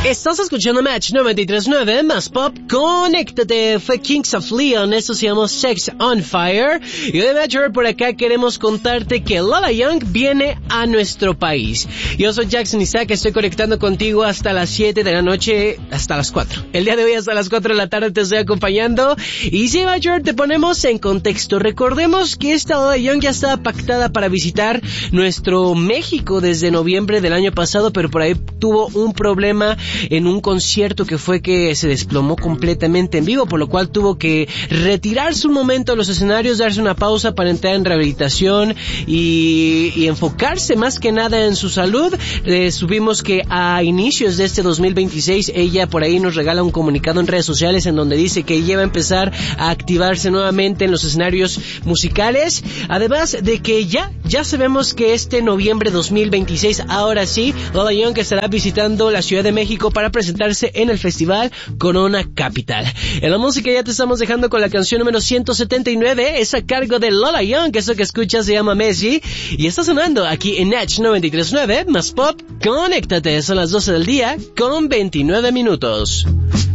Estás escuchando Match 93.9 más pop. Conéctate. Fue Kings of Leon. Esto se llama Sex on Fire. Y de Match por acá queremos contarte que Lola Young viene a nuestro país. Yo soy Jackson Isaac. Estoy conectando contigo hasta las 7 de la noche, hasta las 4. El día de hoy hasta las 4 de la tarde te estoy acompañando. Y si Match, te ponemos en contexto. Recordemos que esta Lola Young ya estaba pactada para visitar nuestro México desde noviembre del año pasado, pero por ahí tuvo un problema en un concierto que fue que se desplomó completamente en vivo, por lo cual tuvo que retirarse un momento de los escenarios, darse una pausa para entrar en rehabilitación y enfocarse más que nada en su salud. Supimos que a inicios de este 2026 ella por ahí nos regala un comunicado en redes sociales en donde dice que ella va a empezar a activarse nuevamente en los escenarios musicales, además de que ya sabemos que este noviembre 2026, ahora sí, Lola Young estará visitando la Ciudad de México para presentarse en el festival Corona Capital. En la música ya te estamos dejando con la canción número 179, es a cargo de Lola Young, eso que escuchas se llama Messi, y está sonando aquí en Natch 93.9, más pop, conéctate, son las 12 del día, con 29 minutos.